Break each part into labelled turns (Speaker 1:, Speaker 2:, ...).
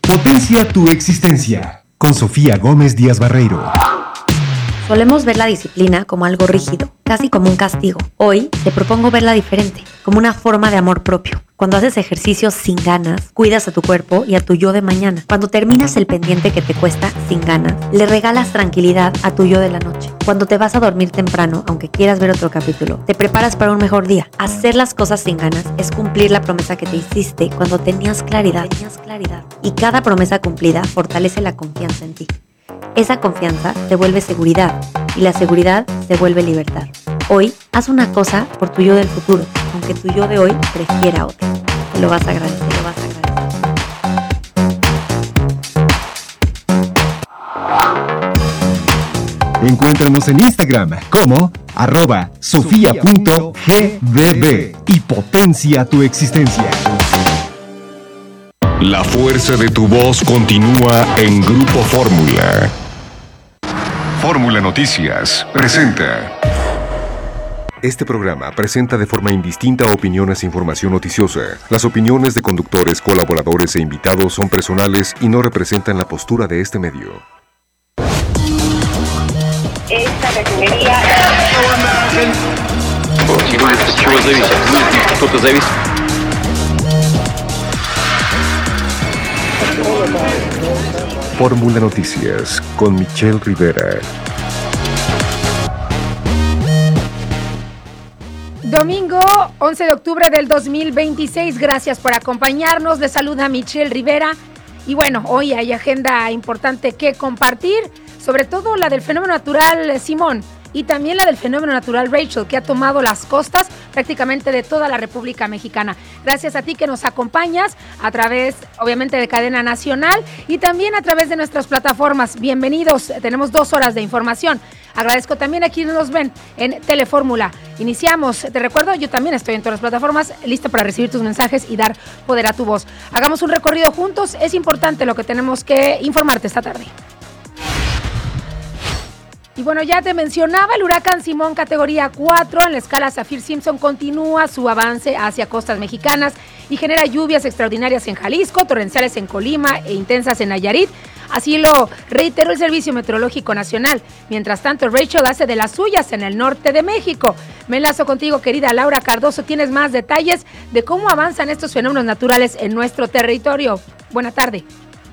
Speaker 1: Potencia tu existencia, con Sofía Gómez Díaz Barreiro.
Speaker 2: Solemos ver la disciplina como algo rígido, casi como un castigo. Hoy te propongo verla diferente, como una forma de amor propio. Cuando haces ejercicio sin ganas, cuidas a tu cuerpo y a tu yo de mañana. Cuando terminas el pendiente que te cuesta sin ganas, le regalas tranquilidad a tu yo de la noche. Cuando te vas a dormir temprano, aunque quieras ver otro capítulo, te preparas para un mejor día. Hacer las cosas sin ganas es cumplir la promesa que te hiciste cuando tenías claridad. Y cada promesa cumplida fortalece la confianza en ti. Esa confianza te vuelve seguridad y la seguridad se vuelve libertad. Hoy, haz una cosa por tu yo del futuro, aunque tu yo de hoy prefiera otra. Te lo vas a agradecer,
Speaker 1: Encuéntranos en Instagram como @sofia.gbb y potencia tu existencia.
Speaker 3: La fuerza de tu voz continúa en Grupo Fórmula. Fórmula Noticias presenta. Este programa presenta de forma indistinta opiniones e información noticiosa. Las opiniones de conductores, colaboradores e invitados son personales y no representan la postura de este medio.
Speaker 4: Esta refinería...
Speaker 3: Fórmula Noticias con Michelle Rivera.
Speaker 5: Domingo 11 de octubre del 2026, gracias por acompañarnos, les saluda Michelle Rivera y bueno, hoy hay agenda importante que compartir, sobre todo la del fenómeno natural Simón y también la del fenómeno natural Rachel, que ha tomado las costas prácticamente de toda la República Mexicana. Gracias a ti que nos acompañas a través, obviamente, de Cadena Nacional y también a través de nuestras plataformas. Bienvenidos, tenemos 2 horas de información. Agradezco también a quienes nos ven en Telefórmula. Iniciamos, te recuerdo, yo también estoy en todas las plataformas, lista para recibir tus mensajes y dar poder a tu voz. Hagamos un recorrido juntos, es importante lo que tenemos que informarte esta tarde. Y bueno, ya te mencionaba, el huracán Simón categoría 4 en la escala Saffir-Simpson continúa su avance hacia costas mexicanas y genera lluvias extraordinarias en Jalisco, torrenciales en Colima e intensas en Nayarit. Así lo reiteró el Servicio Meteorológico Nacional. Mientras tanto, Rachel hace de las suyas en el norte de México. Me enlazo contigo, querida Laura Cardoso. Tienes más detalles de cómo avanzan estos fenómenos naturales en nuestro territorio. Buena tarde.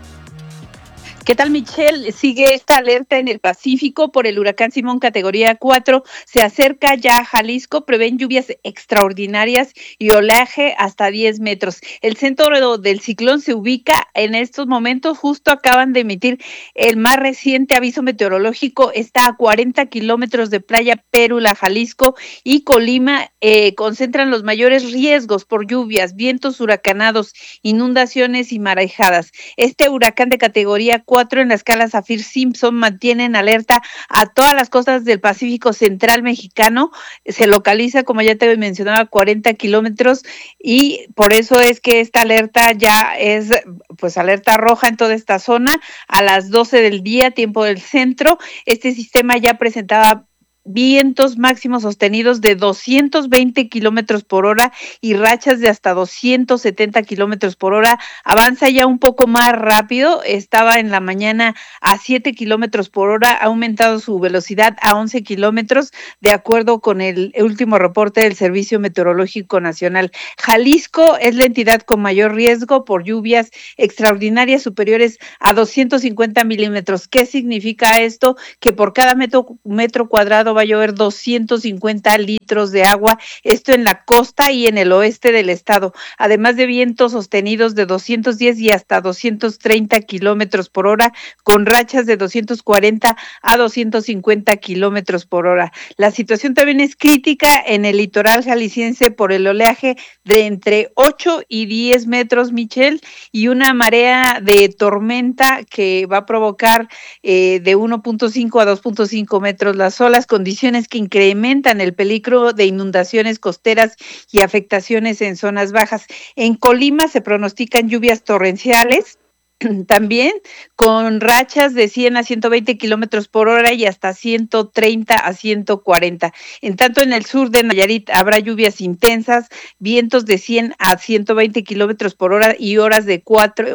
Speaker 6: ¿Qué tal, Michelle? Sigue esta alerta en el Pacífico por el huracán Simón categoría 4. Se acerca ya a Jalisco, prevén lluvias extraordinarias y oleaje hasta 10 metros. El centro del ciclón se ubica en estos momentos, justo acaban de emitir el más reciente aviso meteorológico. Está a 40 kilómetros de Playa Pérula, Jalisco, y Colima concentran los mayores riesgos por lluvias, vientos huracanados, inundaciones y marejadas. Este huracán de categoría 4 en la escala Saffir-Simpson mantiene en alerta a todas las costas del Pacífico Central mexicano. Se localiza, como ya te mencionaba, a 40 kilómetros y por eso es que esta alerta ya es pues alerta roja en toda esta zona a las 12 del día, tiempo del centro. Este sistema ya presentaba vientos máximos sostenidos de 220 kilómetros por hora y rachas de hasta 270 kilómetros por hora. Avanza ya un poco más rápido, estaba en la mañana a 7 kilómetros por hora, ha aumentado su velocidad a 11 kilómetros, de acuerdo con el último reporte del Servicio Meteorológico Nacional. Jalisco es la entidad con mayor riesgo por lluvias extraordinarias superiores a 250 milímetros. ¿Qué significa esto? Que por cada metro cuadrado va a llover 250 litros de agua, esto en la costa y en el oeste del estado, además de vientos sostenidos de 210 y hasta 230 kilómetros por hora, con rachas de 240 a 250 kilómetros por hora. La situación también es crítica en el litoral jalisciense por el oleaje de entre 8 y 10 metros, Michelle, y una marea de tormenta que va a provocar de 1.5 a 2.5 metros las olas, condiciones que incrementan el peligro de inundaciones costeras y afectaciones en zonas bajas. En Colima se pronostican lluvias torrenciales también con rachas de 100 a 120 kilómetros por hora y hasta 130 a 140. En tanto, en el sur de Nayarit habrá lluvias intensas, vientos de 100 a 120 kilómetros por hora y olas de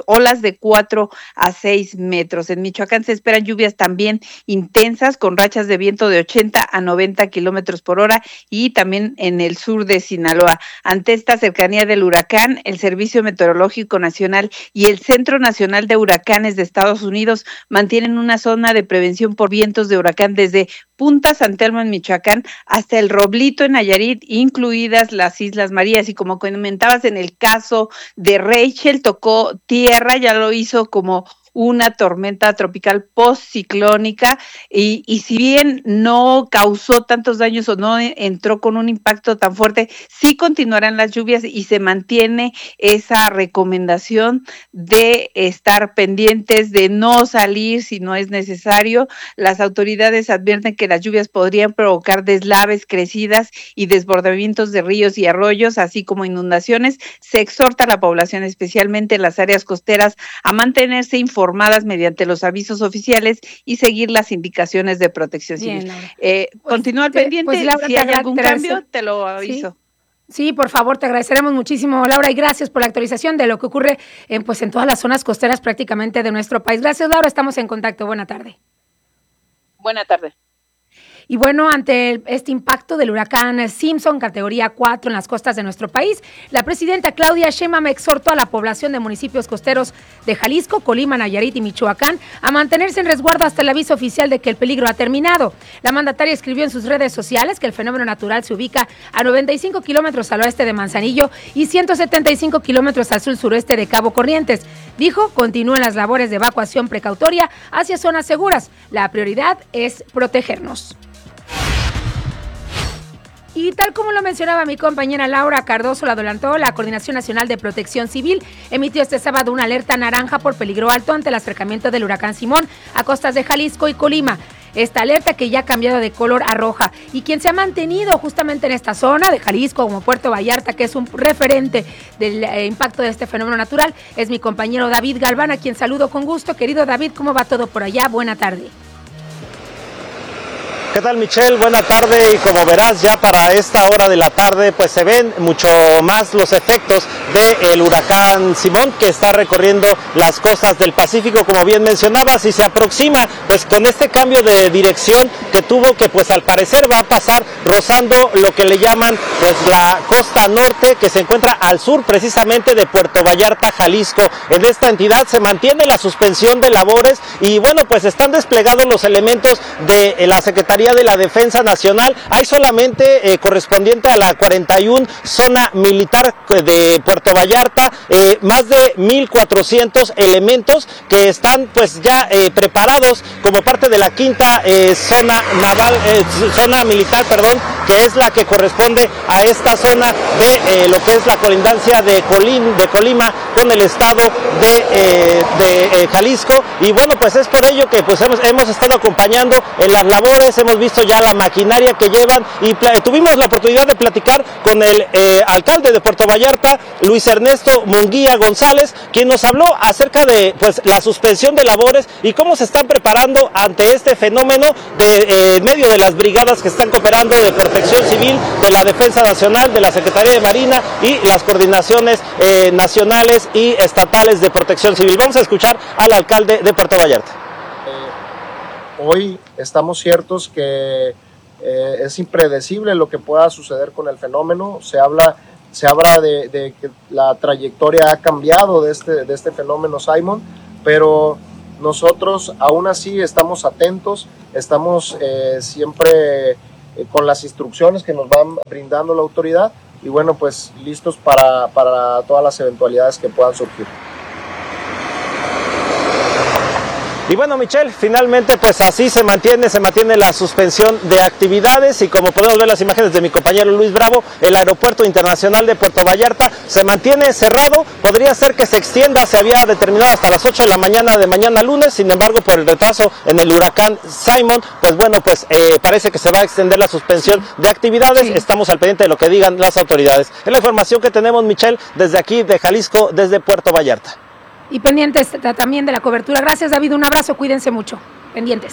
Speaker 6: 4 a 6 metros. En Michoacán se esperan lluvias también intensas con rachas de viento de 80 a 90 kilómetros por hora y también en el sur de Sinaloa. Ante esta cercanía del huracán, el Servicio Meteorológico Nacional y el Centro Nacional de Huracanes de Estados Unidos mantienen una zona de prevención por vientos de huracán desde Punta San Telmo en Michoacán hasta el Roblito en Nayarit, incluidas las Islas Marías. Y como comentabas en el caso de Rachel, tocó tierra, ya lo hizo como una tormenta tropical postciclónica y si bien no causó tantos daños o no entró con un impacto tan fuerte, sí continuarán las lluvias y se mantiene esa recomendación de estar pendientes, de no salir si no es necesario. Las autoridades advierten que las lluvias podrían provocar deslaves, crecidas y desbordamientos de ríos y arroyos, así como inundaciones. Se exhorta a la población, especialmente en las áreas costeras, a mantenerse informadas mediante los avisos oficiales y seguir las indicaciones de protección civil. Continúa al pendiente, pues, Laura, si hay algún cambio, te lo aviso.
Speaker 5: Sí, por favor, te agradeceremos muchísimo, Laura, y gracias por la actualización de lo que ocurre en todas las zonas costeras prácticamente de nuestro país. Gracias, Laura, estamos en contacto. Buena tarde.
Speaker 6: Buena tarde.
Speaker 5: Y bueno, ante este impacto del huracán Simpson, categoría 4 en las costas de nuestro país, la presidenta Claudia Sheinbaum exhortó a la población de municipios costeros de Jalisco, Colima, Nayarit y Michoacán a mantenerse en resguardo hasta el aviso oficial de que el peligro ha terminado. La mandataria escribió en sus redes sociales que el fenómeno natural se ubica a 95 kilómetros al oeste de Manzanillo y 175 kilómetros al sur-suroeste de Cabo Corrientes. Dijo, continúan las labores de evacuación precautoria hacia zonas seguras. La prioridad es protegernos. Y tal como lo mencionaba mi compañera Laura Cardoso, lo adelantó, la Coordinación Nacional de Protección Civil emitió este sábado una alerta naranja por peligro alto ante el acercamiento del huracán Simón a costas de Jalisco y Colima. Esta alerta que ya ha cambiado de color a roja y quien se ha mantenido justamente en esta zona de Jalisco como Puerto Vallarta, que es un referente del impacto de este fenómeno natural, es mi compañero David Galván, a quien saludo con gusto. Querido David, ¿cómo va todo por allá? Buena tarde.
Speaker 7: ¿Qué tal, Michelle? Buena tarde, y como verás, ya para esta hora de la tarde pues se ven mucho más los efectos del huracán Simón, que está recorriendo las costas del Pacífico, como bien mencionabas, y se aproxima pues con este cambio de dirección que tuvo, que pues al parecer va a pasar rozando lo que le llaman pues la costa norte, que se encuentra al sur precisamente de Puerto Vallarta, Jalisco. En esta entidad se mantiene la suspensión de labores y bueno, pues están desplegados los elementos de la Secretaría de la Defensa Nacional. Hay solamente correspondiente a la 41 zona militar de Puerto Vallarta, más de 1,400 elementos que están pues ya preparados como parte de la quinta zona naval, zona militar, perdón, que es la que corresponde a esta zona de lo que es la colindancia de Colima con el estado de Jalisco. Y bueno, pues es por ello que pues hemos estado acompañando en las labores, hemos visto ya la maquinaria que llevan y tuvimos la oportunidad de platicar con el alcalde de Puerto Vallarta, Luis Ernesto Munguía González, quien nos habló acerca de pues la suspensión de labores y cómo se están preparando ante este fenómeno en medio de las brigadas que están cooperando de Protección Civil, de la Defensa Nacional, de la Secretaría de Marina y las coordinaciones nacionales y estatales de Protección Civil. Vamos a escuchar al alcalde de Puerto Vallarta.
Speaker 8: Hoy estamos ciertos que es impredecible lo que pueda suceder con el fenómeno. Se habla de que la trayectoria ha cambiado de este fenómeno Simon, pero nosotros aún así estamos atentos, estamos siempre con las instrucciones que nos van brindando la autoridad y bueno, pues listos para todas las eventualidades que puedan surgir.
Speaker 7: Y bueno, Michelle, finalmente pues así se mantiene la suspensión de actividades y como podemos ver las imágenes de mi compañero Luis Bravo, el aeropuerto internacional de Puerto Vallarta se mantiene cerrado. Podría ser que se extienda, se había determinado hasta las 8 de la mañana de mañana lunes, sin embargo por el retraso en el huracán Simon, pues bueno, pues parece que se va a extender la suspensión de actividades. Sí. Estamos al pendiente de lo que digan las autoridades. Es la información que tenemos, Michelle, desde aquí de Jalisco, desde Puerto Vallarta.
Speaker 5: Y pendientes también de la cobertura. Gracias, David, un abrazo, cuídense mucho. Pendientes.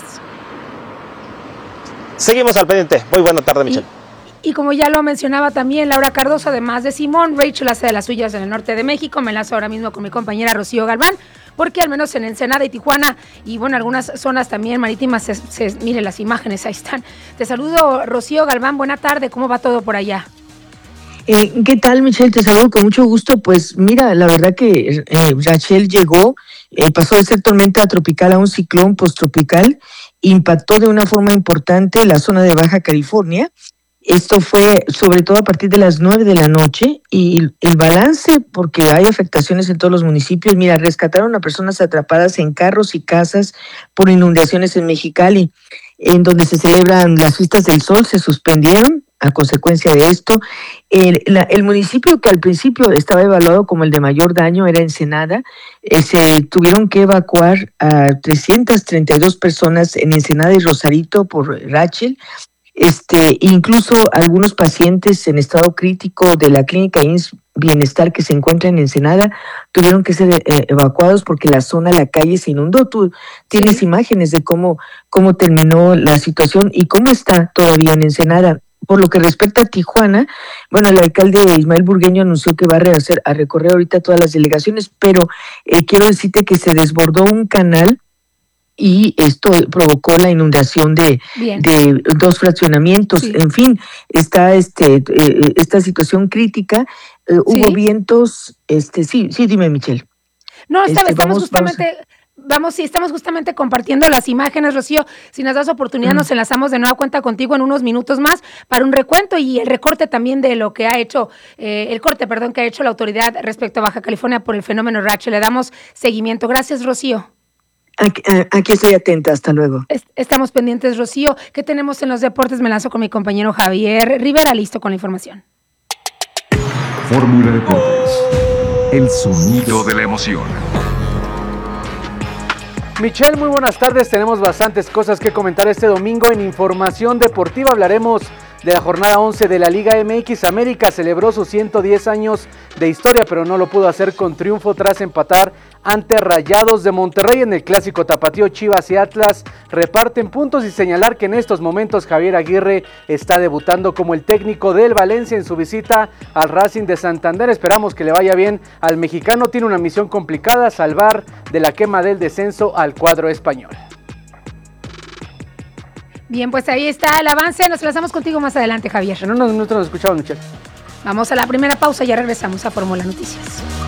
Speaker 7: Seguimos al pendiente. Muy buena tarde, Michelle.
Speaker 5: Y como ya lo mencionaba también Laura Cardoso, además de Simón, Rachel hace de las suyas en el norte de México. Me enlazo ahora mismo con mi compañera Rocío Galván, porque al menos en Ensenada y Tijuana, y bueno, algunas zonas también marítimas, miren las imágenes, ahí están. Te saludo, Rocío Galván, buena tarde, ¿cómo va todo por allá?
Speaker 9: ¿Qué tal, Michelle? Te saludo con mucho gusto. Pues mira, la verdad que Rachel llegó, pasó de ser tormenta tropical a un ciclón posttropical, impactó de una forma importante la zona de Baja California. Esto fue sobre todo a partir de las 9 de la noche y el balance, porque hay afectaciones en todos los municipios. Mira, rescataron a personas atrapadas en carros y casas por inundaciones en Mexicali, en donde se celebran las fiestas del sol, se suspendieron a consecuencia de esto. El municipio que al principio estaba evaluado como el de mayor daño era Ensenada. Se tuvieron que evacuar a 332 personas en Ensenada y Rosarito por Rachel. Incluso algunos pacientes en estado crítico de la clínica IMSS Bienestar que se encuentra en Ensenada tuvieron que ser evacuados porque la zona, la calle se inundó. Tú tienes imágenes de cómo terminó la situación y cómo está todavía en Ensenada. Por lo que respecta a Tijuana, bueno, el alcalde Ismael Burgueño anunció que va a recorrer ahorita todas las delegaciones, pero quiero decirte que se desbordó un canal y esto provocó la inundación de 2 fraccionamientos. Sí. En fin, está esta situación crítica. Hubo vientos. Sí, dime, Michelle.
Speaker 5: No, estamos justamente compartiendo las imágenes, Rocío. Si nos das oportunidad, nos enlazamos de nueva cuenta contigo en unos minutos más para un recuento y el recorte también de lo que ha hecho, que ha hecho la autoridad respecto a Baja California por el fenómeno Rachel. Le damos seguimiento. Gracias, Rocío.
Speaker 9: Aquí estoy atenta, hasta luego.
Speaker 5: Estamos pendientes, Rocío. ¿Qué tenemos en los deportes? Me lanzo con mi compañero Javier Rivera, listo con la información.
Speaker 3: Fórmula Deportes, el sonido de la emoción.
Speaker 10: Michelle, muy buenas tardes. Tenemos bastantes cosas que comentar este domingo en Información Deportiva. Hablaremos de la jornada 11 de la Liga MX. América celebró sus 110 años de historia, pero no lo pudo hacer con triunfo tras empatar ante Rayados de Monterrey. En el clásico tapatío, Chivas y Atlas reparten puntos y señalar que en estos momentos Javier Aguirre está debutando como el técnico del Valencia en su visita al Racing de Santander. Esperamos que le vaya bien al mexicano. Tiene una misión complicada: salvar de la quema del descenso al cuadro español.
Speaker 5: Bien, pues ahí está el avance. Nos enlazamos contigo más adelante, Javier.
Speaker 10: En unos minutos nos escuchamos, Michelle.
Speaker 5: Vamos a la primera pausa y ya regresamos a Fórmula Noticias.